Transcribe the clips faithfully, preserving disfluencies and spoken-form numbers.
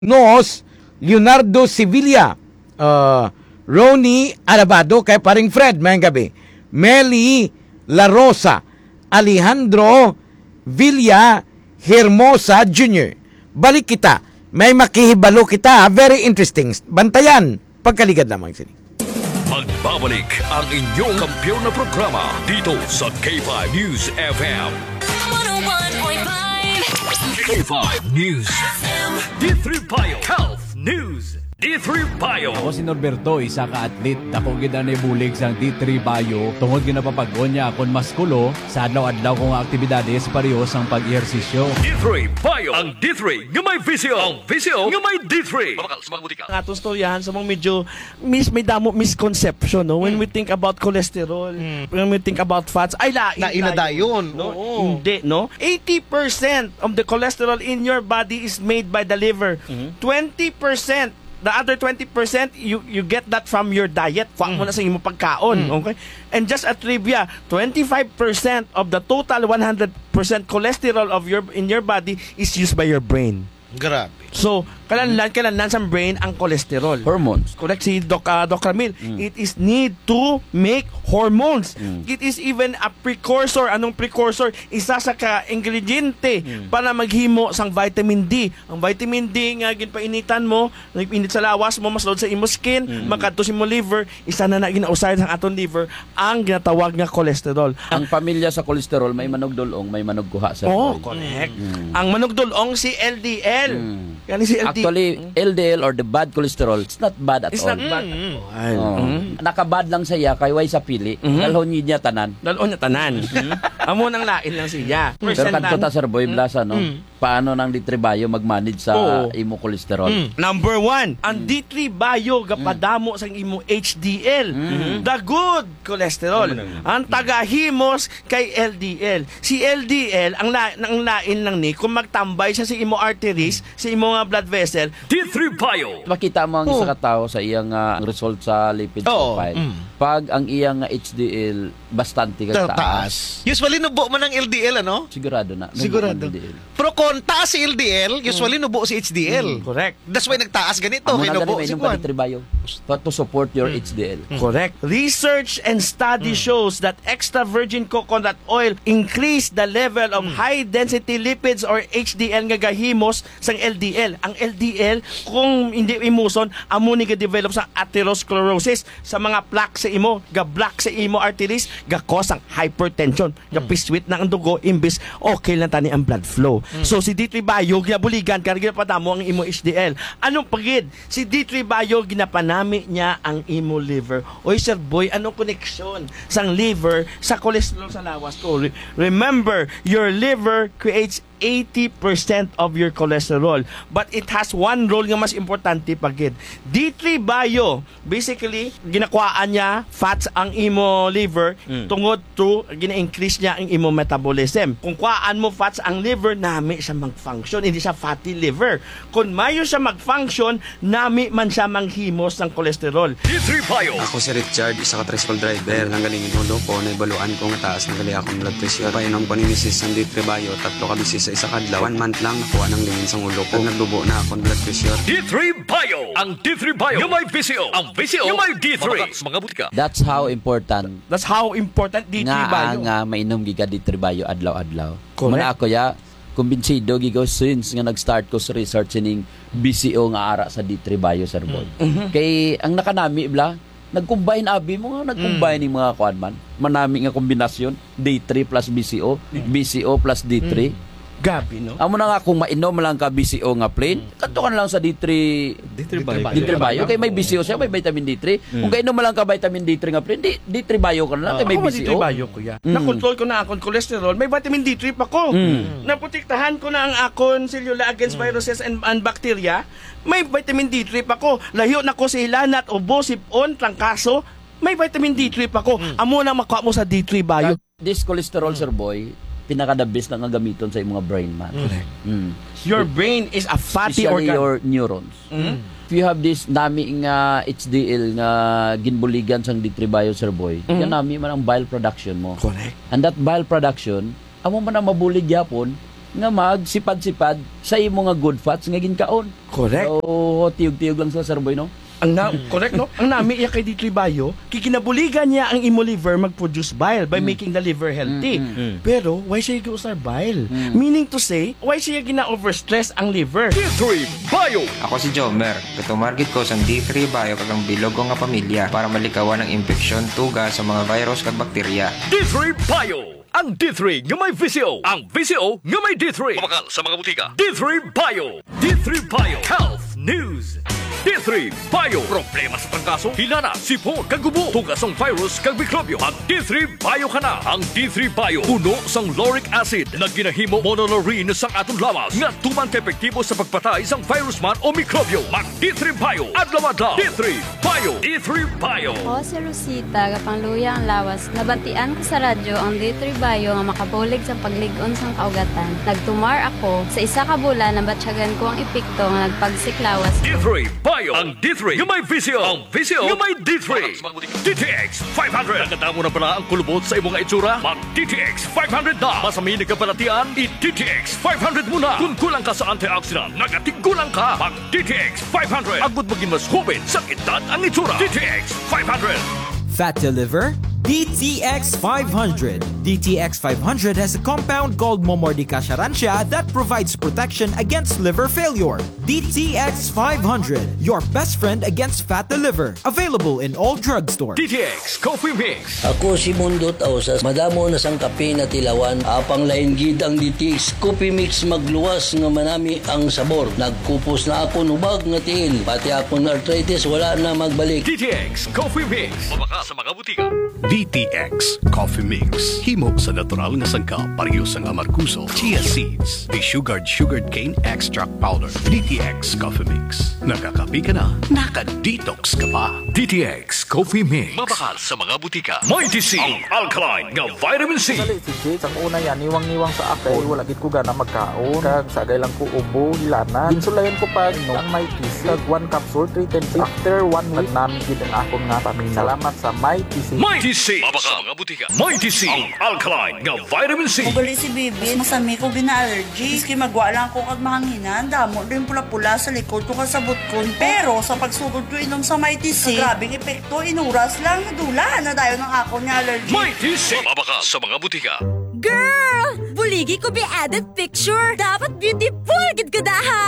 Nos, Leonardo Sevilla, uh, Ronnie Alabado, kay paring Fred, mayang gabi. Meli La Rosa, Alejandro Villa Hermosa Junior Balik kita, may makihibalo kita, very interesting. Bantayan, pagkaligad lamang sini. Magbabalik ang inyong kampiyon na programa dito sa K five News F M. one oh one point five K five News F M. D three Bio Health News. D three Bio. Ako si Norberto, isa ka atlet. Dako gid na bulig sang D three Bio. Tungod ginapapagon niya akon maskulo sa adlaw-adlaw kong aktibidades pareho sang pag-ehersisyo. D three Bio. Ang D three nga may visyo. Ang visyo nga may D three. Pabakal sa mga butika. Ang atong storyahan sa mga medyo mis, may damo misconception, no? When mm. we think about cholesterol, mm. when we think about fats, ay lain na inadayon. No? Hindi, no? eighty percent of the cholesterol in your body is made by the liver. Mm-hmm. twenty percent the other twenty percent, you you get that from your diet. Fuck mo na sa imong pagkaon. Mm. Okay? And just a trivia, twenty-five percent of the total one hundred percent cholesterol of your in your body is used by your brain. Grabe. So, kalanlan, kalanlan sa brain ang cholesterol. Hormones. Correct si Doc, uh, Doc Ramil. Mm. It is need to make hormones. Mm. It is even a precursor. Anong precursor? Isa sa ka-ingrediente mm. para maghimo sang vitamin D. Ang vitamin D nga ginpainitan mo, nagpainit sa lawas mo, mas load sa imo skin, mm. makadto sa imo liver, isa na na ginausay sa aton liver, ang ginatawag nga cholesterol. Ang pamilya sa kolesterol, may manugdolong, may manugkuha sa Oh, oil. correct. Mm. Ang manugdolong si L D L. Mm. Yan si L D L. Actually, L D L or the bad cholesterol, it's not bad at It's all. not bad. Mm. Oh. Mm. Nakabad lang siya kay way sa pili. Mm-hmm. Dalhon niya tanan. Dalon niya tanan. Amo nang lain lang siya. Pero kadto ta Sir Boy Blasa, no? Paano nang D three Bio mag-manage sa Oo. imo cholesterol? Mm. Number one, ang D three Bio gapadamo sa imo H D L, the good cholesterol. Ang tagahimos kay L D L. Si L D L, ang, la, ang lain lang ni, kung magtambay siya sa imo arteries, sa imo nga blood vessel, D three Bio. Makita mo ang Oo. isa ka tao sa iyang uh, result sa lipid Oo. profile. Pag ang iyang H D L bastante ka taas, Taas. Usually nubo man ang L D L, ano? sigurado na. may Sigurado. L D L. Pero kung taas si L D L, usually nubo si H D L. correct. That's why nagtaas ganito. Amo Kay na nubo gani si mainom ka Juan. D three Bio to, to support your H D L. Correct. Research and study shows that extra virgin coconut oil increase the level of high density lipids or H D L nga gahimos sang L D L. Ang L D L kung hindi imuson amo ni ga-develop sa atherosclerosis sa mga plaque sa imo, ga-block sa imo arteries, ga-cause ang hypertension, ga-piswit na ang dugo imbis okay lang tani ang blood flow. So si D three Bio ginabuligan kan ginapadamo ang imo H D L. Anong pagid? Si D three Bio ginapanami niya ang imo liver. Oy Sir Boy, anong connection sang liver sa cholesterol sa lawas ko? Re- Remember, your liver creates eighty percent of your cholesterol. But it has one role nga mas importante pagid. D three Bio, basically, ginakuhaan niya fats ang imo liver mm. tungod to gina-increase niya ang imo metabolism. Kung kuhaan mo fats ang liver, nami siya mag-function. Hindi siya fatty liver. Kung mayo siya mag-function, nami man siya manghimos ng cholesterol. D three Bio. Ako si Richard, isa ka tricycle driver. Nanggalingin ulo ko, naibaluan ko nga taas, nagali akong blood pressure. Painom ko ni Missus ng D three Bio, tatlo ka bisis sa isa kadlaw. One month lang, nakuha ng lingin sa ulo ko. Nagdubo na akong blood pressure. D three Bio. Ang D three Bio. Yung may visyo. Ang visyo. Yung may D three. Mga butika. That's how important That's how important D three nga Bio. nga mainom giga D three Bio adlaw-adlaw. Correct. Muna ako ya kumbinsido gigaw since nga nag-start ko sa research ning B C O nga ara sa D three Bio Sir Boy. Kay ang nakanami bla nag-combine abi mo nga nag-combine ning mga kuan man. Manami nga kombinasyon D three plus B C O, B C O plus D three. Gabi, no? Amo na nga kung mainom lang ka B C O nga plain, kanto ka na lang sa D three D three Bio. D three Bio. Kay may B C O siya, may vitamin D three. Kung kainom lang ka vitamin D three nga plain, di, D three Bio ka na lang, kay may Ako B D C three O. Bio ko ya. Na-control ko na akong cholesterol. May vitamin D three pa ko. Naprotektahan ko na ang akon cellula against viruses and, and bacteria. May vitamin D three pa ko. Layo na ko sa ilanat, ubo, sipon, trangkaso. May vitamin D three pa ko. Amo na makuha mo sa D three Bio. This cholesterol, Sir Boy, pinaka-the best na nga gamiton sa imong brain man. Mm. Your brain is a fatty Especially organ. your neurons. If you have this nami nga H D L nga ginbuligan sang D three Bio Sir Boy, yan nami man ang bile production mo. Correct. And that bile production, amo man ang mabulig yapon nga magsipad-sipad sa imo nga good fats nga ginkaon. Correct. So, tiyog-tiyog lang sa Sir Boy, no? Ang na, correct, no? Ang nami iya kay D three Bio, kikinabuligan niya ang imo liver mag-produce bile by mm. making the liver healthy. Mm, mm, mm. Pero, why siya giusar bile? Mm. Meaning to say, why siya gina-overstress ang liver? D three Bio. Ako si Jomer. Katumargit ko sa D three Bio kagang bilog ko nga pamilya para malikawan ang infeksyon, tuga sa mga virus kag bakterya. D three Bio. Ang D three nga may V C O. Ang V C O nga may D three. Mabakal sa mga butika. D three Bio. D three Bio. Health News. D three Bio. Problema sa pangkaso, hilana, sipon, kagubo, tugas ang virus, kag mikrobyo. Ang D three Bio ka na. Ang D three Bio. Puno sang lauric acid na ginahimo monolaurin sa atong lawas nga tuman ka-epektibo sa pagpatay sang virus man o mikrobyo. Mag D three Bio. Adlaw-adlaw. D three Bio. D three Bio. Ako si Rosita, kapangluya ang lawas. Nabatian ko sa radyo ang D three Bio nga makabulig sa pagligon sang kaugatan. Nagtumar ako sa isa ka bulan na batsyagan ko ang epekto nga nagpagsiklawas. D three Bio. Ang D three nga may V C O. Ang V C O nga may D three. D T X five hundred. Nakita mo na pala ang kulubot sa imong itsura? Mag D T X five hundred na. Masami na kapalatian, i-D T X five hundred muna. Kung kulang ka sa antioxidant, nagatigulang ka. Mag D T X five hundred. Agud maging mas hubin sa edad ang itsura. D T X five hundred. Fat to liver? D T X five hundred. D T X five hundred has a compound called Momordica charantia that provides protection against liver failure. D T X five hundred, your best friend against fat to liver. Available in all drugstores. D T X Coffee Mix. Ako si Mundo Tausas. Madamo na sang kape na tilawan. Apang lain gid ang D T X Coffee Mix magluwas nga manami ang sabor. Nagkupos na ako nubag nga tiil. Pati akong arthritis wala na magbalik. D T X Coffee Mix. Mabaka sa mga butika. D T X Coffee Mix. Himo sa natural nga sangka pareho sang amarkuso, chia seeds, de-sugared sugared cane extract powder. D T X Coffee Mix. Nakakapi ka na, naka-detox ka pa. D T X Coffee Mix. Mabakal sa mga butika. Mighty C. Ang alkaline nga vitamin C. Dali si Jake, ang una yan, niwang-niwang sa ako. Wala gid ko gana magkaon. Kag sagay lang ko ubo, hilana. Insulayan ko pa no, ang Mighty C. Kag one capsule, three times. After one week, namin gid ang akong nga pamilya. Salamat sa Mighty C. Mighty C. Mabaka mga butika. Mighty C. Ang alkaline nga vitamin C. Mugali si Bibi, masami ko gina-allergy. Iski magwa lang ko kag mahanginan. Damo rin pula-pula sa likod ko kasabot ko. Pero sa pagsugod ko inom sa Mighty C, grabing epekto, inuras lang, nadula na dayo ng ako niya allergy. Mighty C. Mabaka sa mga butika. Girl! Buligi ko be added picture. Dapat beautiful gid ka da ha?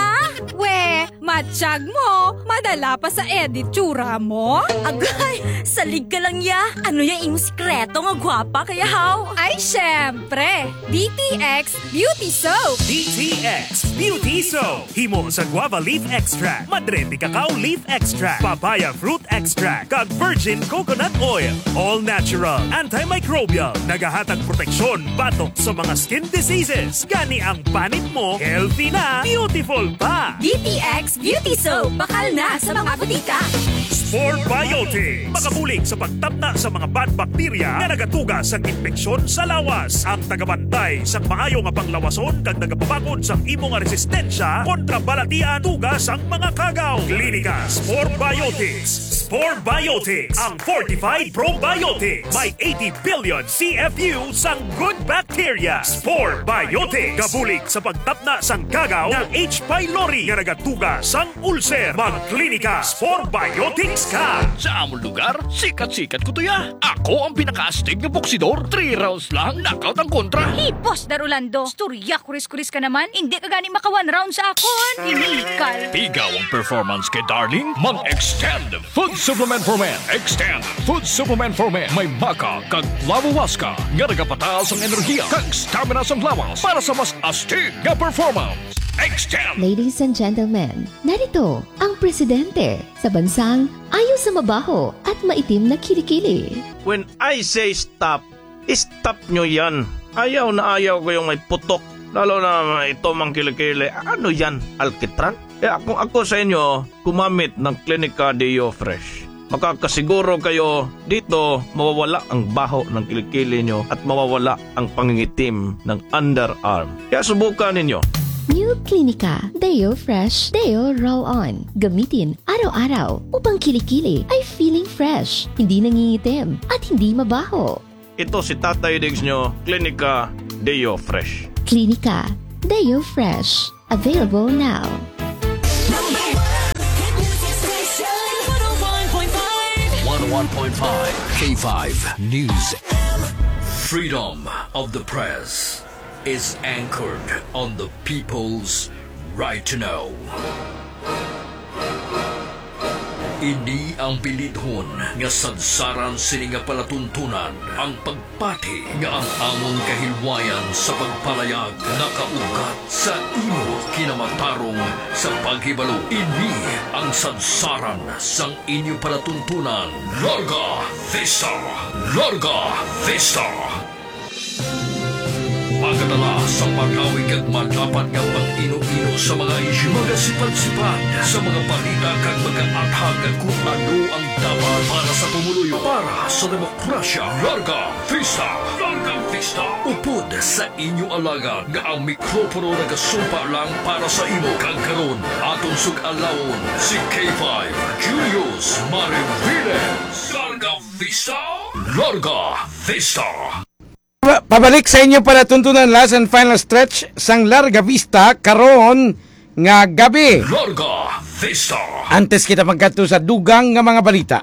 We, matsyag mo. Madala pa sa edit tsura mo. Agay, salig ka lang ya. Ano yung iyong sikreto nga gwapa kaya how? Ay, syempre. D T X Beauty Soap. D T X Beauty Soap. Himo sa guava leaf extract, madrete cacao leaf extract, papaya fruit extract, kag virgin coconut oil. All natural, antimicrobial, nagahatag proteksyon batok sa mga skin diseases. Gani ang panit mo, healthy na, beautiful pa. D T X Beauty Soap. Bakal na sa mga butika. Spore Biotics. Makabulig sa pagtapna sa mga bad bacteria na nagatugas sa infeksyon sa lawas. Ang tagabantay sa maayo nga panglawason kag nagapabakod sa imo nga resistensya kontra balatian tugas ang mga kagaw. Klinika Spore Biotics. Spore Biotics. Ang fortified probiotics. May eighty billion C F U sang good bacteria. Spore Biotics. Kabulig sa pagtapna sang kagaw ng H. pylori nga nagatugas sang ulcer. Magklinika Spore Biotics ka. Sa among lugar, sikat-sikat ko to ya. Ako ang pinaka-astig na boksidor. Three rounds lang, knockout ang kontra. Hipos, Darulando. Storya, kuris-kuris ka naman. Hindi ka gani maka one round sa akon. Inikal. Pigaw ang performance kay Darling. Mag-extend Food Supplement for Men. Extend Food Supplement for Men. May maka kag lawawaska nga nagapataas ang enerhiya kag stamina sa lawas para sa mas astig nga performance. Extend! Ladies and gentlemen, narito ang presidente sa bansang ayaw sa mabaho at maitim na kilikili. When I say stop, stop nyo yan. Ayaw na ayaw ko yung may putok. Lalo na ito mang kilikili. Ano yan? Alkitran? Eh kung ako sa inyo, kumamit ng Clinica Deo Fresh. Makakasiguro kayo dito mawawala ang baho ng kilikili nyo at mawawala ang pangingitim ng underarm. Kaya subukan ninyo. New Clinica Deo Fresh Deo Roll-On. Gamitin araw-araw upang kilikili ay feeling fresh, hindi nangingitim at hindi mabaho. Ito si Tatay Diggs nyo, Clinica Deo Fresh. Clinica Deo Fresh. Available now. one oh one point five K five News. Freedom of the press is anchored on the people's right to know. Ini ang bilidhon nga sadsaran sini nga palatuntunan ang pagpati nga ang among kahilwayan sa pagpalayag nakaugat sa imo kinamatarong sa paghibalo. Ini ang sadsaran sang inyo palatuntunan. Larga Vista! Larga Vista! Pagkatala sa pag-awig at madapat nga pag-ino-ino sa mga isyu, mga sipad-sipad sa mga balita kag mga athag at kung ano ang dapat para sa pumuluyo, para sa demokrasya. Larga Vista! Larga Vista! Upod sa inyo alaga nga ang mikropono nagasumpa lang para sa imo kag karon atong sug-alawon si K five Julius Mariviles. Larga Vista! Larga Vista! Pabalik sa inyo para tuntunan last and final stretch sang Larga Vista karon nga gabi. Larga Vista. Antes kita magkadto sa dugang nga mga balita.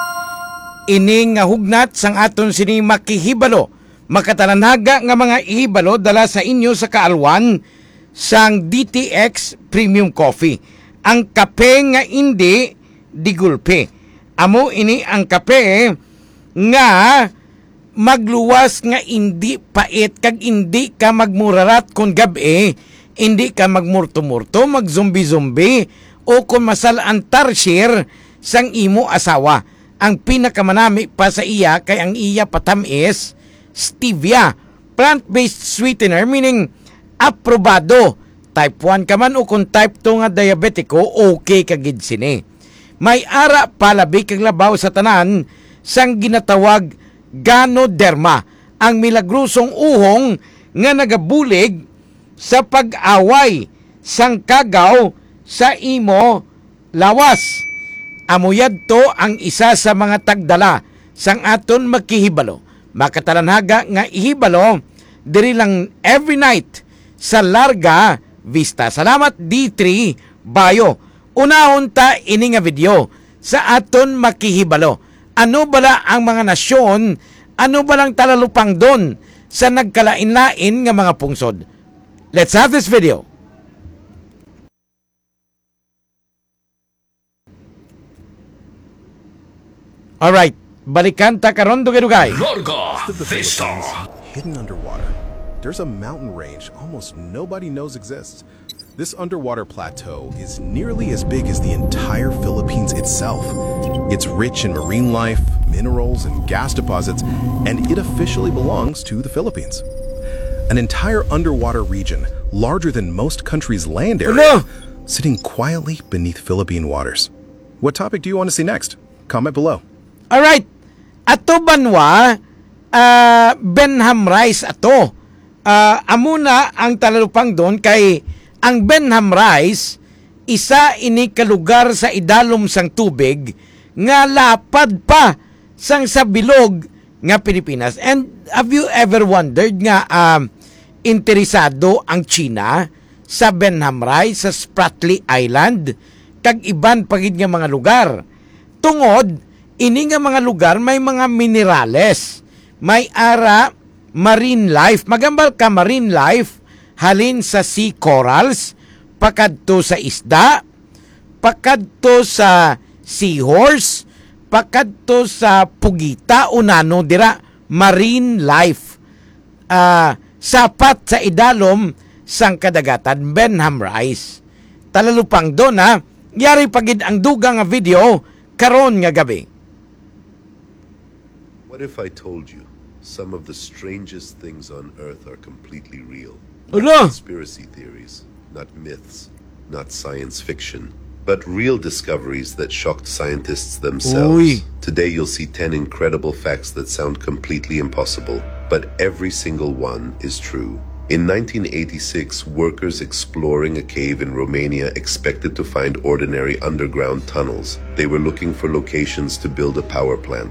Ini nga hugnat sang aton sini makihibalo, makatalanaga nga mga ihibalo dala sa inyo sa kaalwan sang D T X Premium Coffee. Ang kape nga hindi digulpe. Amo ini ang kape nga magluwas nga hindi pait kag hindi ka magmurarat kung gabi, hindi ka magmurto-murto, magzombi-zombi o kung masalaan tarsier sang imo asawa. Ang pinakamanami pa sa iya kay ang iya patamis stevia, plant-based sweetener, meaning aprobado. Type one ka man o kung type two nga diabetiko, okay kagid sini. May ara palabi kag labaw sa tanan sang ginatawag Ganoderma, ang milagrosong uhong nga nagabulig sa pag-away sang kagaw sa imo lawas. Amuyad to ang isa sa mga tagdala sang aton makihibalo. Makatalanhaga nga ihibalo diri lang every night sa Larga Vista. Salamat D three Bayo. Unahon ta ini nga video sa aton makihibalo. Ano bala ang mga nasyon, ano balang talalupang doon sa nagkalain-lain nga mga pungsod? Let's have this video. Alright, balikan ta karon dugay-dugay. Larga Vista. Hidden underwater, there's a mountain range almost nobody knows exists. This underwater plateau is nearly as big as the entire Philippines itself. It's rich in marine life, minerals, and gas deposits, and it officially belongs to the Philippines. An entire underwater region, larger than most countries' land area, sitting quietly beneath Philippine waters. What topic do you want to see next? Comment below. Alright, ato banwa, uh, Benham Rice ato. Uh, amuna ang talalupang doon kay ang Benham Rice, isa ini kalugar sa idalom sang tubig nga lapad pa sang sa bilog nga Pilipinas. And have you ever wondered nga um, interesado ang China sa Benham Rice, sa Spratly Island, kag iban pagid nga mga lugar? Tungod, ini nga mga lugar may mga minerales, may ara marine life, magambal ka marine life, halin sa sea corals, pakadto sa isda, pakadto sa seahorse, pakadto sa pugita, unano dira, marine life. Uh, sapat sa idalom sang kadagatan, Benham Rice. Talalupang doon ha, yari pagid ang dugang nga video, karon nga gabi. What if I told you some of the strangest things on earth are completely real? Not conspiracy theories, not myths, not science fiction, but real discoveries that shocked scientists themselves. Uy. Today you'll see ten incredible facts that sound completely impossible, but every single one is true. In nineteen eighty-six, workers exploring a cave in Romania expected to find ordinary underground tunnels. They were looking for locations to build a power plant.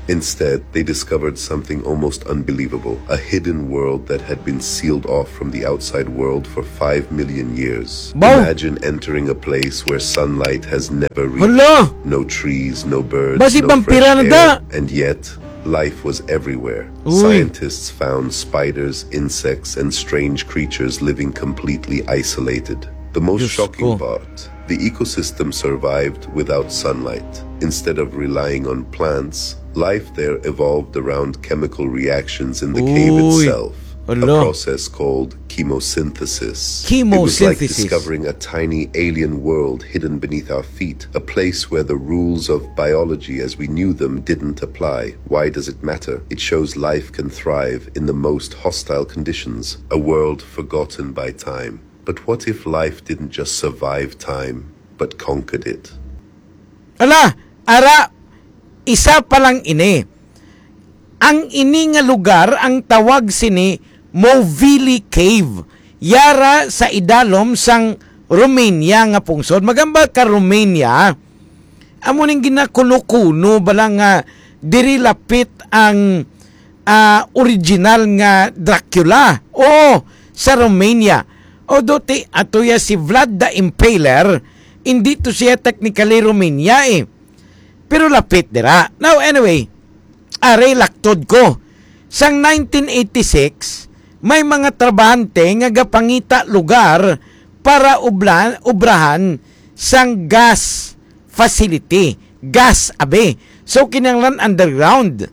Instead, they discovered something almost unbelievable, a hidden world that had been sealed off from the outside world for five million years. Wow. Imagine entering a place where sunlight has never reached. Hala! No trees, no birds, Basi no vampira fresh na da. air, and yet life was everywhere. Uy. Scientists found spiders, insects, and strange creatures living completely isolated. The most Diyos shocking ko. part, the ecosystem survived without sunlight. Instead of relying on plants, life there evolved around chemical reactions in the cave Uy. itself. A Hala. process called chemosynthesis. Chemosynthesis. It was like discovering a tiny alien world hidden beneath our feet, a place where the rules of biology as we knew them didn't apply. Why does it matter? It shows life can thrive in the most hostile conditions, a world forgotten by time. But what if life didn't just survive time, but conquered it? Ala, ara, isa pa lang ini. Ang ini nga lugar, ang tawag sini Movili Cave. Yara sa idalom sang Romania nga pungsod. Magamba ka Romania, amo ning ginakuno-kuno balang nga diri lapit ang uh, original nga Dracula. O sa Romania. O dote atoya si Vlad the Impaler, hindi to siya technically Romania eh. Pero lapit dira. Now anyway, aray laktod ko. Sang nineteen eighty-six, may mga trabahante nga gapangita lugar para ublan, ubrahan sang gas facility. Gas abe. So kinanglan underground.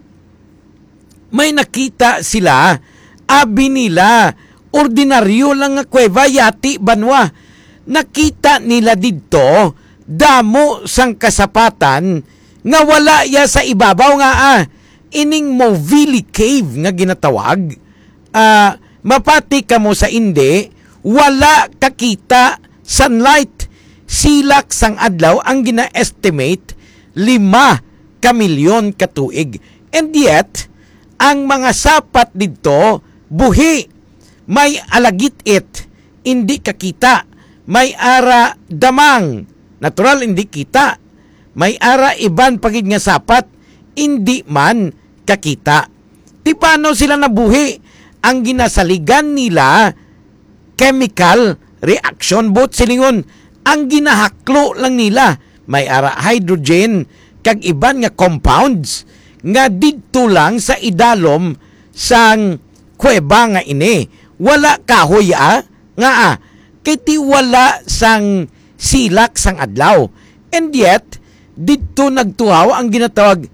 May nakita sila, abi nila, ordinaryo lang nga kuweba, yati banwa. Nakita nila dito, damo sang kasapatan, nga wala ya sa ibabaw nga ah, ining Movili Cave nga ginatawag. Ah, mapati ka mo sa indi, wala kakita sunlight. Silak sang adlaw ang gina-estimate lima ka milyon katuig. And yet, ang mga sapat dito, buhi. May alagit it, hindi kakita. May ara damang, natural hindi kita. May ara iban pagid nga sapat, hindi man kakita. Di paano sila nabuhi? Ang ginasaligan nila, chemical reaction, both silingon. Ang ginahaklo lang nila, may ara hydrogen, kag iban nga compounds, nga didto lang sa idalom sang kuweba nga ini. Wala kahoy ah, nga ah, kiti wala sang silak sang adlaw. And yet, dito nagtuhaw ang ginatawag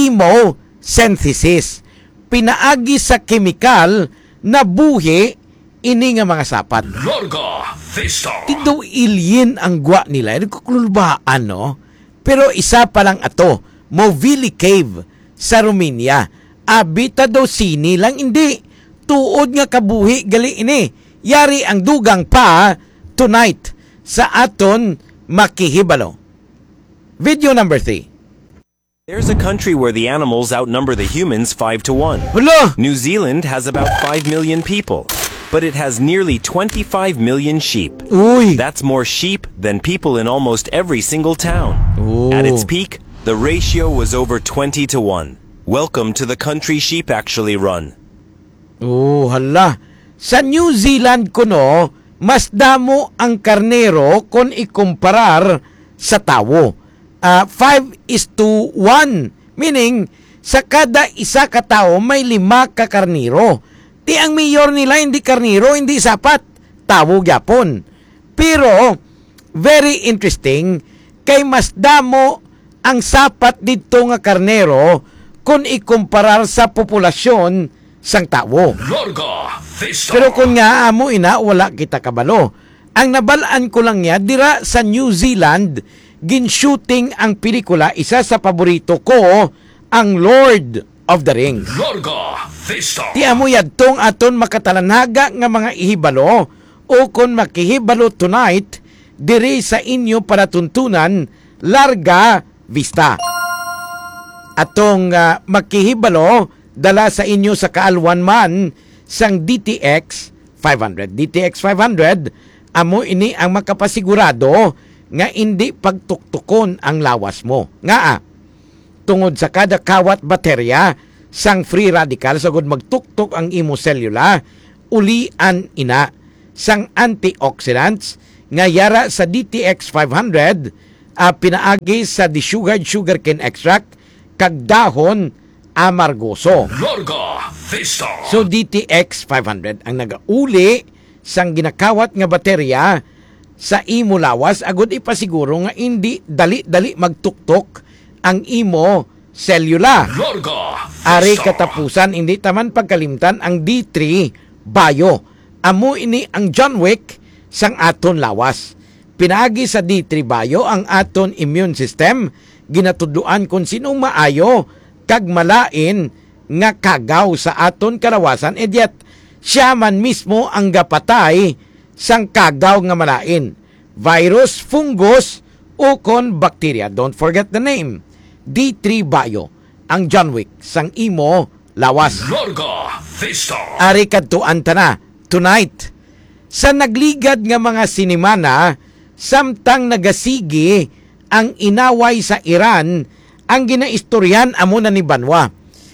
chemosynthesis. Pinaagi sa chemical na buhi ini nga mga sapat. Larga Vista. Tindo ilyin ang gwa nila. Nagkukulbaan, no? Pero isa pa lang ato, Movili Cave sa Romania. Abita daw sini lang hindi. Tuod nga kabuhi gali ini. Yari ang dugang pa tonight sa aton makihibalo. Video number three. There's a country where the animals outnumber the humans five to one. Hello. New Zealand has about five million people, but it has nearly twenty-five million sheep. Uy. That's more sheep than people in almost every single town. Ooh. At its peak, the ratio was over twenty to one. Welcome to the country sheep actually run. Oh, hala. Sa New Zealand kuno, mas damo ang karnero kung ikumparar sa tao. Uh, five is to one. Meaning, sa kada isa ka tao, may lima ka karnero. Di ang mayor nila, hindi karnero, hindi sapat. Tao gyapon. Pero, very interesting, kay mas damo ang sapat dito nga karnero kung ikumparar sa populasyon sang tao. Larga Vista. Pero kung nga amo ina, wala kita kabalo. Ang nabalaan ko lang niya, dira sa New Zealand, gin-shooting ang pelikula, isa sa paborito ko, ang Lord of the Rings. Larga Vista. Ti amo yadtong aton makatalanhaga nga mga ihibalo, o kung makihibalo tonight, diri sa inyo para tuntunan, Larga Vista. Atong uh, makihibalo, dala sa inyo sa kaalwan man sang D T X five hundred. D T X five hundred, amo ini ang makapasigurado nga hindi pagtuktukon ang lawas mo. Nga ah, tungod sa kada kawat baterya sang free radical sagud magtuktok ang imo selula ulian ina sang antioxidants nga yara sa D T X five hundred uh, pinaagi sa desugared sugarcane extract kag dahon amargoso. Larga Vista. So D T X five hundred ang nagauli sang ginakawat nga baterya sa imo lawas agud ipasiguro nga hindi dali-dali magtuktok ang imo selula. Larga Ari katapusan hindi taman pagkalimtan ang D three Bio. Amo ini ang John Wick sang aton lawas. Pinaagi sa D three Bio ang aton immune system, ginatudluan kung sinong maayo kag malain nga kagaw sa aton kalawasan, edyet siya man mismo ang gapatay sang kagaw nga malain. Virus, fungus, o kon bakterya. Don't forget the name. D three Bio, ang John Wick sang imo lawas. Larga Vista. Ari kadtuan ta na tonight sa nagligad nga mga sinimana samtang nagasigi ang inaway sa Iran ang ginaistoryan amo na ni Banwa.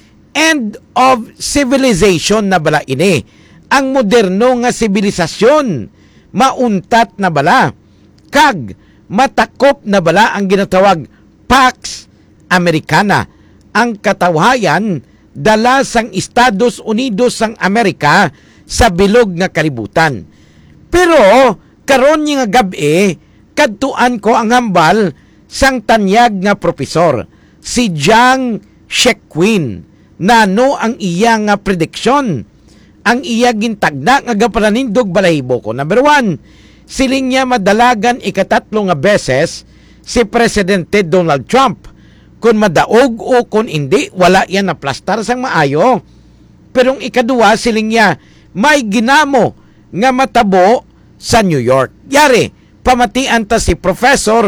End of civilization na bala ini. Ang moderno nga sibilisasyon mauntat na bala kag matakop na bala ang ginatawag Pax Americana. Ang katawhayan dala sang Estados Unidos sang Amerika sa bilog nga kalibutan. Pero karon nga gabi kadtuan ko ang hambal sang tanyag nga profesor si Jiang Shequin. Nano ang iya nga prediksyon? Ang iya gintagna nga gapalanindog balahibo ko. Number one, siling niya madalagan ikatatlo nga beses si Presidente Donald Trump. Kung madaog o kung hindi, wala yan na plastar sang maayo. Pero ang ikaduwa, siling niya may ginamo nga matabo sa New York. Yari, pamatian ta si Professor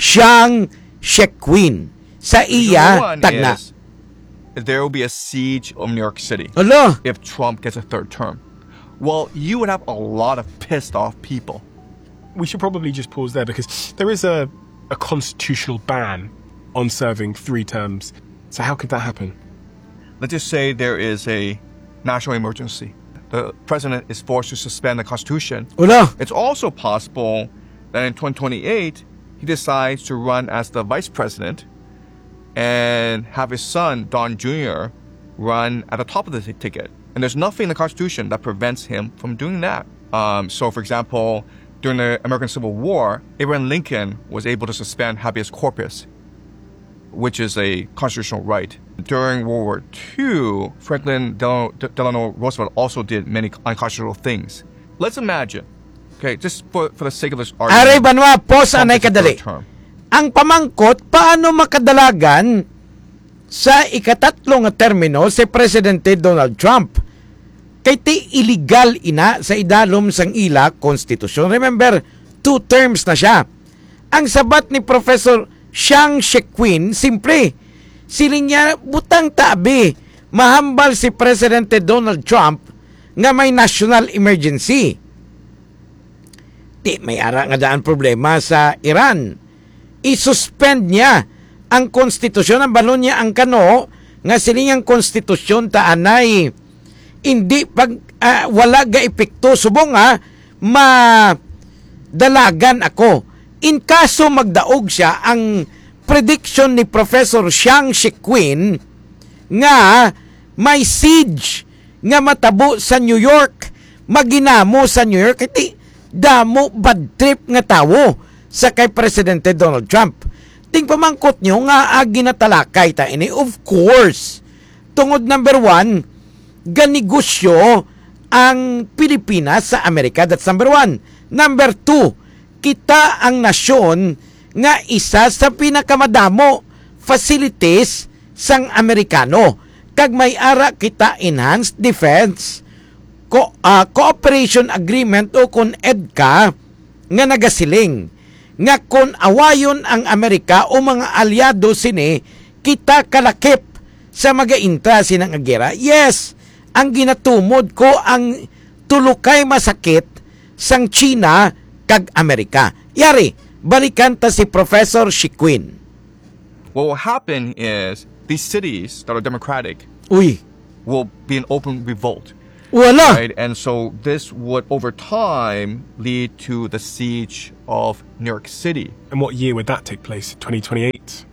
Jiang Shequin. Sa iya, tagna. Is, there will be a siege of New York City Hello? if Trump gets a third term. Well, you would have a lot of pissed off people. We should probably just pause there because there is a, a constitutional ban on serving three terms. So how could that happen? Let's just say there is a national emergency. The president is forced to suspend the Constitution. Hola. It's also possible that in twenty twenty-eight, he decides to run as the vice president and have his son, Don Junior, run at the top of the t- ticket. And there's nothing in the Constitution that prevents him from doing that. Um, so, for example, during the American Civil War, Abraham Lincoln was able to suspend habeas corpus, which is a constitutional right. During World War Two, Franklin Delano, Delano Roosevelt also did many unconstitutional things. Let's imagine, okay, just for, for the sake of this argument. Ari Banwa, pos anay kadali. Ang pamangkot, paano makadalagan sa ikatatlo nga termino si Presidente Donald Trump? Kay ti illegal ina sa idalom sang ila konstitusyon. Remember, two terms na siya. Ang sabat ni Professor Jiang Shequin, simple. Siling niya, butang tabi, mahambal si Presidente Donald Trump nga may national emergency. Di, may ara nga daan problema sa Iran. I-suspend niya ang konstitusyon, ang balon niya ang kano, nga siling ang konstitusyon taanay, hindi pag, uh, wala ga epekto, subong ha, madalagan ako. In kaso magdaog siya, ang prediction ni Professor Jiang Shequin nga may siege nga matabo sa New York, maginamo sa New York, iti damo bad trip nga tawo sa kay Presidente Donald Trump. Ting pamangkot nyo nga agi na talakay ta ini, of course. Tungod number one, ganegosyo ang Pilipinas sa Amerika. That's number one. Number two, kita ang nasyon nga isa sa pinakamadamo facilities sang Amerikano. Kag may ara kita enhanced defense co- uh, cooperation agreement o kon E D C A nga nagasiling nga kon awayon ang Amerika o mga aliado sini, kita kalakip sa magaintra sinang agera. Yes, ang ginatumod ko ang tulukay masakit sang China kag Amerika. Yari, balikan ta si Professor Shequin. what will happen is these cities that are democratic Uy. will be an open revolt. Wala. Right? And so this would, over time, lead to the siege of New York City. And what year would that take place? twenty twenty-eight?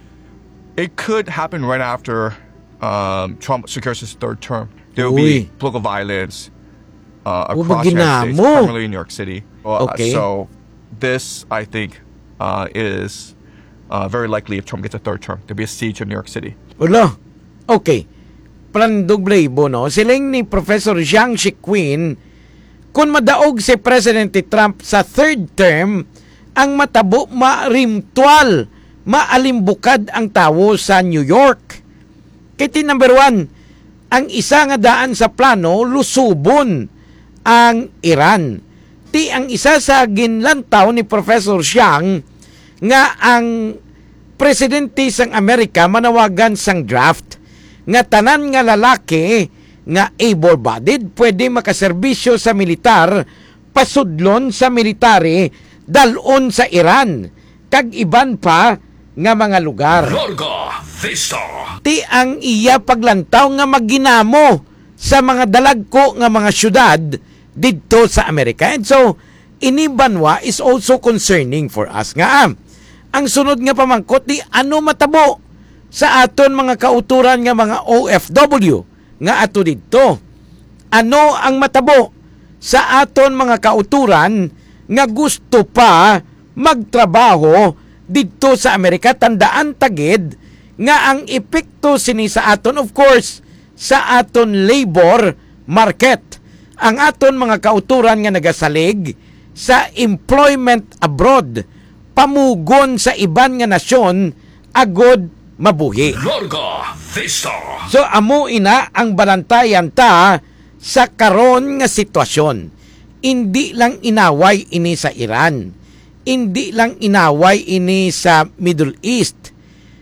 It could happen right after um, Trump secures his third term. There will be political violence uh, across the United States, primarily in New York City. Uh, Okay. So this, I think, uh, is uh, very likely if Trump gets a third term. There'll be a siege of New York City. Wala. Okay. Plandog Blaibo, no? Siling ni Professor Jiang Shiquin, kung madaog si Presidente Trump sa third term, ang matabo ma-rimtual, maalimbukad ang tawo sa New York. Kiti number one, ang isa nga daan sa plano, lusubon ang Iran. Ti ang isa sa ginlantaw ni Professor Jiang nga ang presidente sang Amerika manawagan sang draft nga tanan nga lalaki nga able-bodied pwede makaserbisyo sa militar pasudlon sa military dalon sa Iran kag iban pa nga mga lugar. Larga Vista. Ti ang iya paglantaw nga magginamo sa mga dalagko nga mga syudad didto sa Amerika. And so inibanwa is also concerning for us nga. Ang sunod nga pamangkot di ano matabo sa aton mga kauturan nga mga O F W nga ato didto. Ano ang matabo sa aton mga kauturan nga gusto pa magtrabaho didto sa Amerika? Tandaan tagid nga ang epekto sini sa aton, of course, sa aton labor market. Ang aton mga kauturan nga nagasalig sa employment abroad, pamugon sa iban nga nasyon agod mabuhi. Larga Vista. So amo ina ang balantayan ta sa karon nga sitwasyon. Hindi lang inaway ini sa Iran. Hindi lang inaway ini sa Middle East.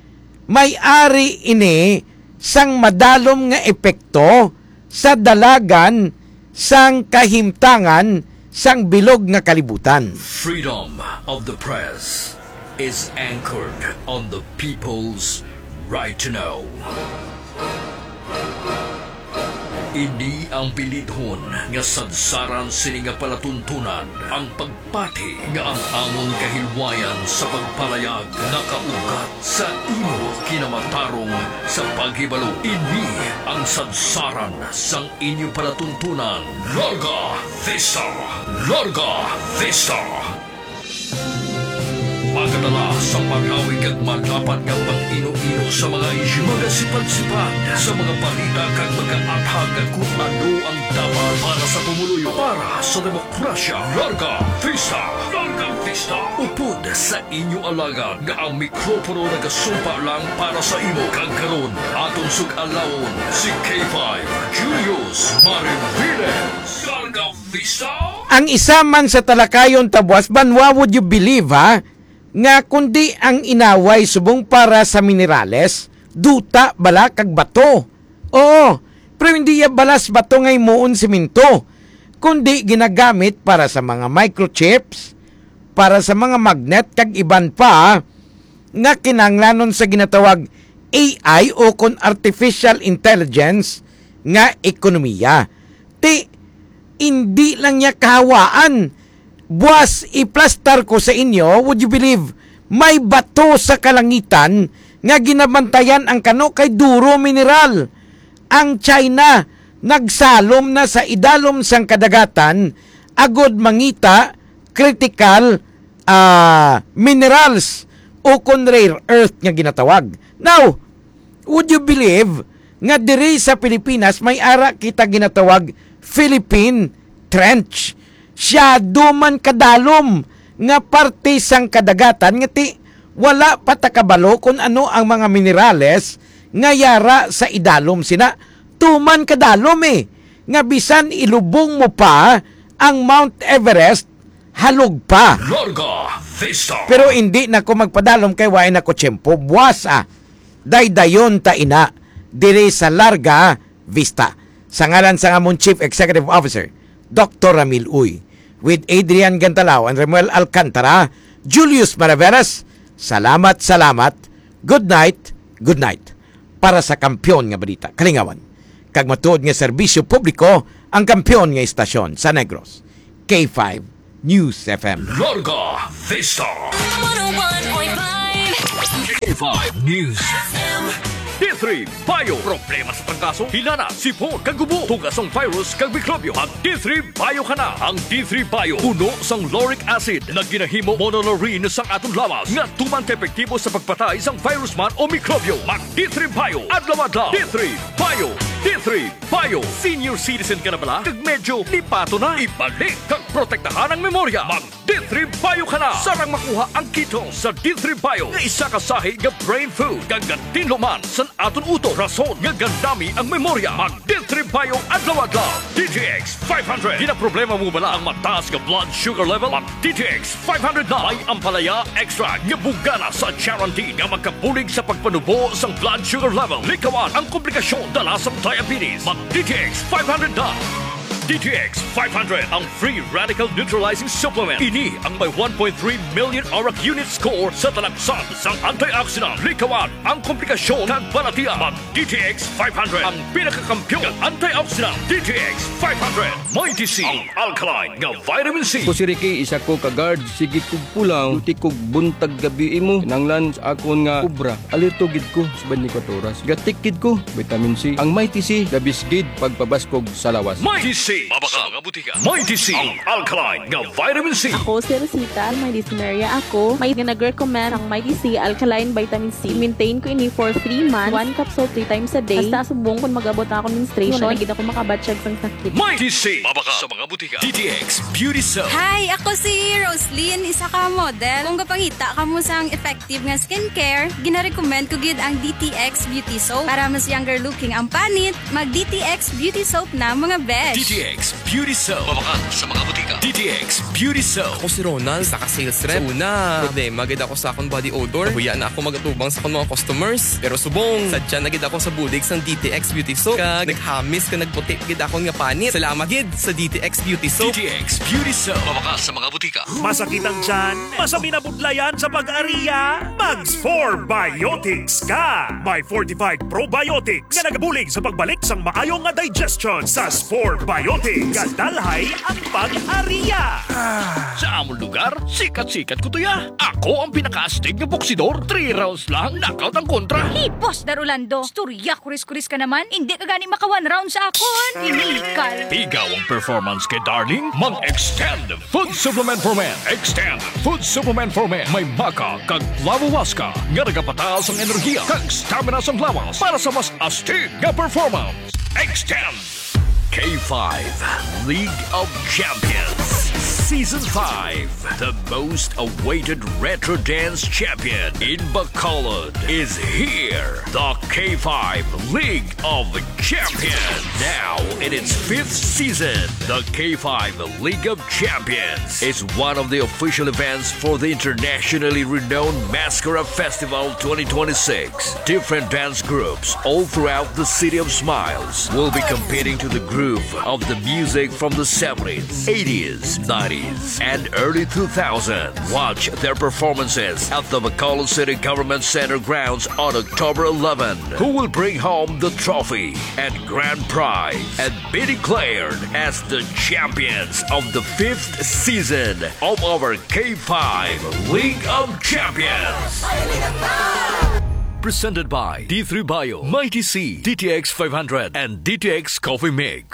May-ari ini sang madalom nga epekto sa dalagan sang kahimtangan sang bilog nga kalibutan. Freedom of the press is anchored on the people's right to know. Ini ang pilidhon nga sadsaran sini nga palatuntunan ang pagpati nga ang among kahilwayan sa pagpalayag nakaugat sa imo kinamatarong sa paghibalo. Ini ang sadsaran sang inyo palatuntunan. Larga Vista. Larga Vista. Pagdala sa paghawig at maglapat ng pang-ino-ino sa mga isyu, mga sipad-sipad sa mga balita kag mag-aathag at kung ano ang dapat para sa pumuluyo, para sa demokrasya. Larga Vista. Larga Vista. Upod sa inyo alagad nga ang mikropono nagasumpa lang para sa imo kag karon aton sug-alawon si K five Julius Mariviles. Larga Vista. Ang isa man sa talakayon tabwas, banwa would you believe ha? Nga kundi ang inaway subong para sa minerales, duta, bala, kag bato. Oo, pero hindi ya balas bato ngay muon siminto, kundi ginagamit para sa mga microchips, para sa mga magnet, kag iban pa, nga kinanglanon sa ginatawag A I o kon artificial intelligence nga ekonomiya. Ti, hindi lang niya kahawaan. Buwas, iplastar ko sa inyo, would you believe, may bato sa kalangitan nga ginabantayan ang kano kay duro mineral. Ang China, nagsalom na sa idalom sang kadagatan, agod mangita, critical uh, minerals o kon rare earth nga ginatawag. Now, would you believe, nga diri sa Pilipinas, may ara kita ginatawag Philippine Trench. Siya duman kadalom nga parte sang kadagatan nga ti wala patakabalo kung ano ang mga minerales nga yara sa idalom sina. Tuman kadalom eh. Nga bisan ilubong mo pa ang Mount Everest, halog pa. Larga Vista. Pero hindi na ko magpadalom kay wain ako tiyempo. Buwas ah. Daydayon ta ina dire sa Larga Vista. Sa ngalan sa among Chief Executive Officer, Doctor Ramil Uy, with Adrian Gantalao and Remuel Alcantara, Julius Maraveras, salamat, salamat, Good night, good night. Para sa kampyon nga balita, Kalingawan. Kag matuod nga serbisyo publiko, ang kampyon nga istasyon sa Negros. K five News F M. Larga Vista. one oh one point five. K five News F M. D three Bio. Problema sa trangkaso, hilana, sipon, kagubo, tugasong virus, kag mikrobyo. Mag D three Bio ka na. Ang D three Bio, puno sang lauric acid na ginahimo monolaurin sang atong lawas nga tumang epektibo sa pagpatay sang virus man o mikrobyo. Mag D three Bio. Adlaw-adlaw. D three Bio. D three Bio. Senior citizen ka na bala? Kag medyo lipato na. Ibalik kag protektahan ang memorya. Mag D three Bio ka na. Sarang makuha ang kito sa D three Bio nga isa ka sahi nga brain food kag tinluman sa aton uto. Rason nga gandami ang memorya. Mag D three Bio adlaw-adlaw. D T X five hundred. Di na problema mo bala ang mataas nga blood sugar level? Mag D T X five hundred na. May ampalaya extra nga bugana sa guarantee nga magkabulig sa pagpanubo sang blood sugar level. Likawan ang komplikasyon dala sa diabetes. Mag D T X five hundred na. D T X five hundred, ang free radical neutralizing supplement. Ini ang may one point three million auric unit score sa talagsan sang antioxidant. Likawan ang komplikasyon kag balatian. Mag D T X five hundred, ang pinakakampyon ng antioxidant. D T X five hundred, Mighty C, ang alkaline nga vitamin C. Ko si Ricky, isa ko ka-guard. Sige kog pulang, luti kog buntag gabi mo. Nanglan sa akon nga kubra. Alerto gid ko sa twenty-four oras. Gatik gid ko, vitamin C. Ang Mighty C, labis gid pagpabaskog sa lawas. Mighty C. Mabaka mga butika. Mighty C, ang alkaline nga vitamin C. Ako si Rosita, may dyspnea ako. May nag-recommend ang Mighty C alkaline vitamin C. Maintain ko ini for three months. One capsule three times a day. Basta subong kung mag-abot ako menstruation. Wala na gid ako makabatsyag sang sakit. Mighty C, mabaka sa mga butika. D T X Beauty Soap. Hi, ako si Roslyn, isa ka model. Kung kapangita ka mo sang effective nga skincare, gina-recommend ko gid ang D T X Beauty Soap. Para mas younger looking ang panit, mag D T X Beauty Soap na mga besh. D T X Beauty Soap. Mabakan sa mga butika. D T X Beauty Soap. Ako si Ronald, saka sales rep. Sa una, problema gid ako sa akong body odor. Huya na ako magatubang sa akong mga customers. Pero subong, sadya na gid ako sa budig sang D T X Beauty Soap. Kag naghamis ka nagputi gid akong nga panit. Salamat gid sa D T X Beauty Soap. D T X Beauty Soap. Mabakan sa mga butika. Masakit ang tiyan, masami na budlayan sa pag-ariya. Mags four Biotics ka. May fortified probiotics nga nagabulig sa pagbalik sang maayong nga digestion. Sa four Biotics, kadalhay ang pag-ariya. Sa among lugar, sikat-sikat ko to ya. Ako ang pinaka-astig na boksidor. Three rounds lang, knockout ang kontra. Hipos, Darulando. Storya, kuris-kuris ka naman. Hindi ka gani maka one round sa akon. Inikal. Ikaw ang performance kay Darling. Mag-extend food supplement for men. Extend food supplement for men. May maka kag lavawaska nga nagapataas ang enerhiya kag stamina sa lawas para sa mas astig nga performance. Extend. K five League of Champions Season five. The most awaited retro dance champion in Bacolod is here. The K five League of Champions. Now in its fifth season, the K five League of Champions is one of the official events for the internationally renowned Mascara Festival twenty twenty-six. Different dance groups all throughout the City of Smiles will be competing to the groove of the music from the seventies, eighties, nineties, and early two thousands. Watch their performances at the Bacolod City Government Center grounds on October eleventh. Who will bring home the trophy and grand prize and be declared as the champions of the fifth season of our K five League of Champions. Presented by D three Bio, Mighty C, D T X five hundred, and D T X Coffee Mix.